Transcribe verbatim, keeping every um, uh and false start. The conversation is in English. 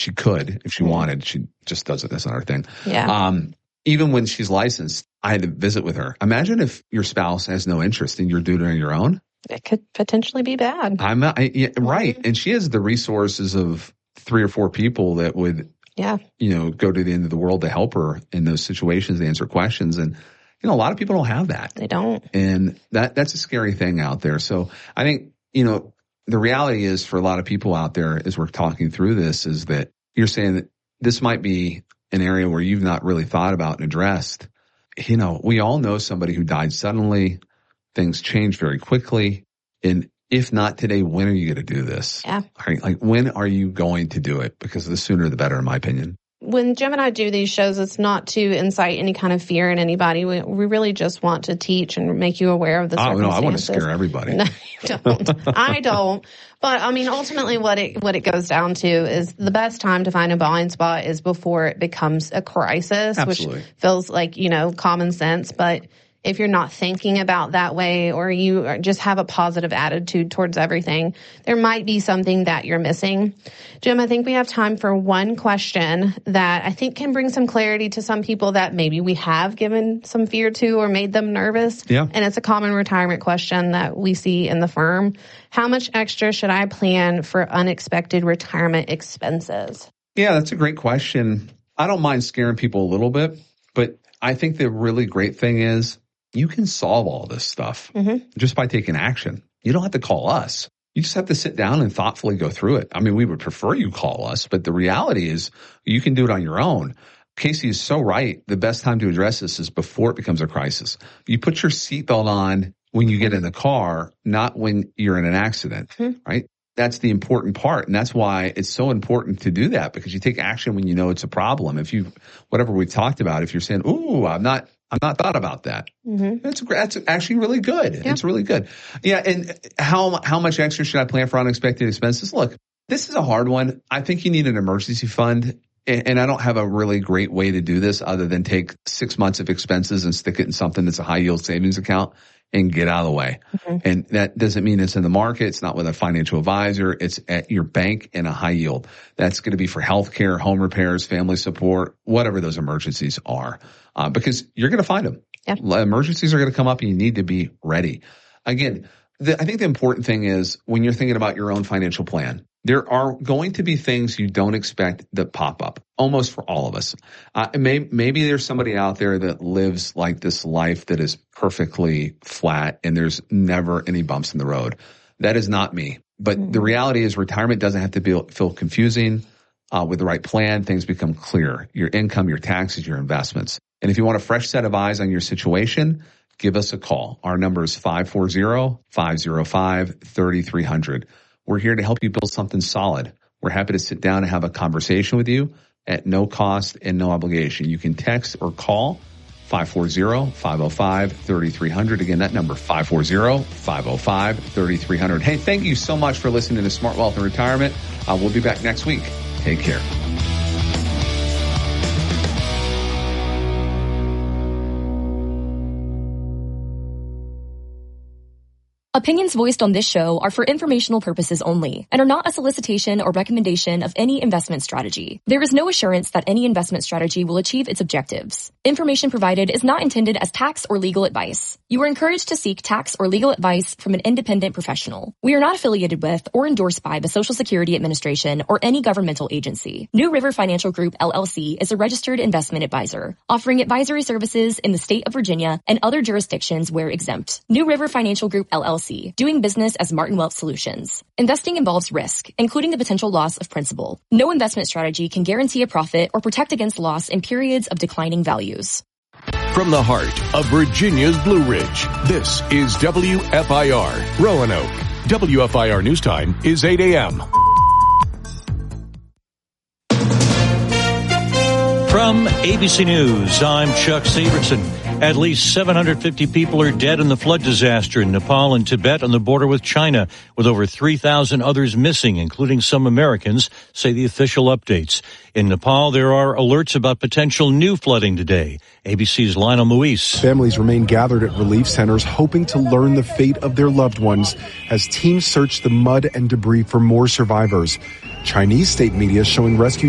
she could if she mm-hmm. wanted. She just does it. That's not her thing. Yeah. Um, even when she's licensed, I had to visit with her. Imagine if your spouse has no interest and you're doing it on your own. It could potentially be bad. I'm not, I, yeah, right. And she has the resources of three or four people that would, yeah, you know, go to the end of the world to help her in those situations, to answer questions. And, you know, a lot of people don't have that. They don't. And that, that's a scary thing out there. So I think, you know, the reality is for a lot of people out there as we're talking through this is that you're saying that this might be an area where you've not really thought about and addressed. You know, we all know somebody who died suddenly. Things change very quickly. And if not today, when are you going to do this? Yeah. Right? Like, when are you going to do it? Because the sooner the better, in my opinion. When Jim and I do these shows, it's not to incite any kind of fear in anybody. We, we really just want to teach and make you aware of the circumstances. Oh, no, I want to scare everybody. No, you don't. I don't. But, I mean, ultimately what it what it goes down to is the best time to find a blind spot is before it becomes a crisis, Absolutely. Which feels like, you know, common sense. But if you're not thinking about that way, or you just have a positive attitude towards everything, there might be something that you're missing. Jim, I think we have time for one question that I think can bring some clarity to some people that maybe we have given some fear to or made them nervous. Yeah. And it's a common retirement question that we see in the firm. How much extra should I plan for unexpected retirement expenses? Yeah, that's a great question. I don't mind scaring people a little bit, but I think the really great thing is you can solve all this stuff mm-hmm. just by taking action. You don't have to call us. You just have to sit down and thoughtfully go through it. I mean, we would prefer you call us, but the reality is you can do it on your own. Casey is so right. The best time to address this is before it becomes a crisis. You put your seatbelt on when you get in the car, not when you're in an accident, mm-hmm. right? That's the important part. And that's why it's so important to do that, because you take action when you know it's a problem. If you, whatever we've talked about, if you're saying, ooh, I'm not, I'm not thought about that. Mm-hmm. That's, that's actually really good. Yeah. It's really good. Yeah. And how, how much extra should I plan for unexpected expenses? Look, this is a hard one. I think you need an emergency fund. And I don't have a really great way to do this other than take six months of expenses and stick it in something that's a high yield savings account and get out of the way. Mm-hmm. And that doesn't mean it's in the market. It's not with a financial advisor. It's at your bank in a high yield. That's going to be for healthcare, home repairs, family support, whatever those emergencies are, uh, because you're going to find them. Yeah. Emergencies are going to come up and you need to be ready. Again, the, I think the important thing is when you're thinking about your own financial plan, there are going to be things you don't expect that pop up, almost for all of us. Uh, may, maybe there's somebody out there that lives like this life that is perfectly flat and there's never any bumps in the road. That is not me. But mm-hmm. the reality is retirement doesn't have to be, feel confusing. Uh, with the right plan, things become clear. Your income, your taxes, your investments. And if you want a fresh set of eyes on your situation, give us a call. Our number is five four zero, five zero five, three three zero zero. We're here to help you build something solid. We're happy to sit down and have a conversation with you at no cost and no obligation. You can text or call five four zero, five zero five, three three zero zero. Again, that number five four zero, five zero five, three three zero zero. Hey, thank you so much for listening to Smart Wealth and Retirement. Uh, we'll be back next week. Take care. Opinions voiced on this show are for informational purposes only and are not a solicitation or recommendation of any investment strategy. There is no assurance that any investment strategy will achieve its objectives. Information provided is not intended as tax or legal advice. You are encouraged to seek tax or legal advice from an independent professional. We are not affiliated with or endorsed by the Social Security Administration or any governmental agency. New River Financial Group, L L C is a registered investment advisor, offering advisory services in the state of Virginia and other jurisdictions where exempt. New River Financial Group, L L C, doing business as Martin Wealth Solutions. Investing involves risk, including the potential loss of principal. No investment strategy can guarantee a profit or protect against loss in periods of declining values. From the heart of Virginia's Blue Ridge, this is W F I R, Roanoke. W F I R News Time is eight a.m. From A B C News, I'm Chuck Severson. At least seven hundred fifty people are dead in the flood disaster in Nepal and Tibet on the border with China, with over three thousand others missing, including some Americans, say the official updates. In Nepal, there are alerts about potential new flooding today. A B C's Lionel Muis. Families remain gathered at relief centers hoping to learn the fate of their loved ones as teams search the mud and debris for more survivors. Chinese state media showing rescue